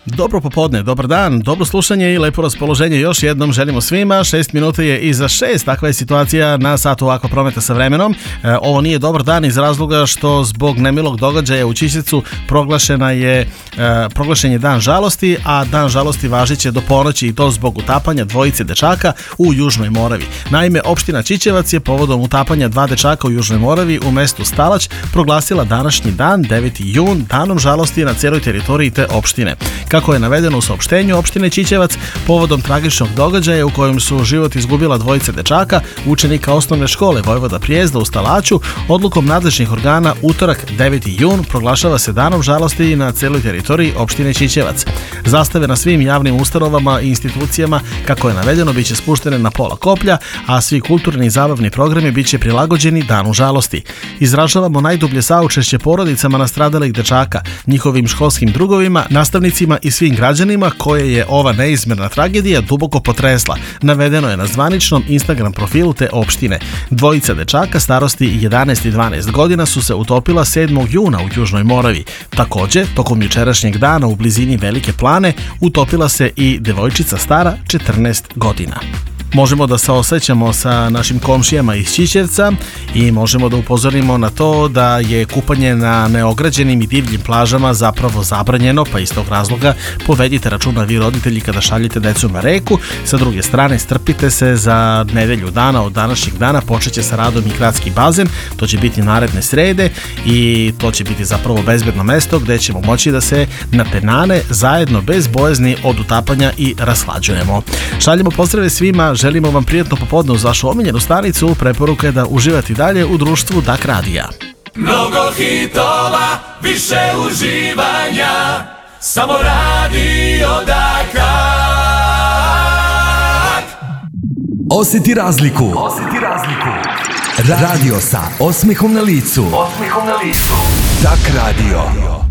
Dobro popodne, dobar dan, dobro slušanje i lepo raspoloženje još jednom želimo svima. 6 minuta je iza 6, takva je situacija na satu ovako prometa sa vremenom. Ovo nije dobar dan iz razloga što zbog nemilog događaja u Ćićevcu proglašen je dan žalosti, a dan žalosti važiće do ponoći i to zbog utapanja dvojice dečaka u Južnoj Moravi. Naime, opština Ćićevac je povodom utapanja dva dečaka u Južnoj Moravi u mestu Stalać proglasila današnji dan, 9. jun, danom žalosti na cijeloj teritoriji te opštine. Kako je navedeno u saopštenju opštine Ćićevac, povodom tragičnog događaja u kojem su život izgubila dvojice dečaka, učenika osnovne škole Vojvoda Prijezda u Stalaću, odlukom nadležnih organa utorak 9. jun proglašava se danom žalosti na cijeloj teritoriji opštine Ćićevac. Zastave na svim javnim ustanovama i institucijama, kako je navedeno, biće spuštene na pola koplja, a svi kulturni i zabavni programi biće prilagođeni danu žalosti. Izražavamo najdublje saučešće porodicama nastradalih dečaka, njihovim školskim drugovima, nastavnicima i svim građanima koje je ova neizmjerna tragedija duboko potresla, navedeno je na zvaničnom Instagram profilu te opštine. Dvojica dečaka starosti 11 i 12 godina su se utopila 7. juna u Južnoj Moravi. Također, tokom jučerašnjeg dana u blizini Velike Plane utopila se i devojčica stara 14 godina. Možemo da se osjećamo sa našim komšijama iz Ćićevca i možemo da upozorimo na to da je kupanje na neograđenim i divljim plažama zapravo zabranjeno, pa iz tog razloga povedite računa vi roditelji kada šaljete decu na reku. Sa druge strane, strpite se, za nedelju dana od današnjeg dana počeće sa radom i gradski bazen, to će biti naredne srede i to će biti zapravo bezbedno mesto gde ćemo moći da se napenane zajedno bez bojazni od utapanja i rashlađujemo. Šaljemo pozdrave svima, želimo vam prijatno popodne uz vašu omiljenu stanicu, preporuka je da uživate dalje u društvu DAK radija. Mnogo hitova, više uživanja, samo radio DAK. Osjeti razliku. Radio sa osmehom na licu. DAK radio.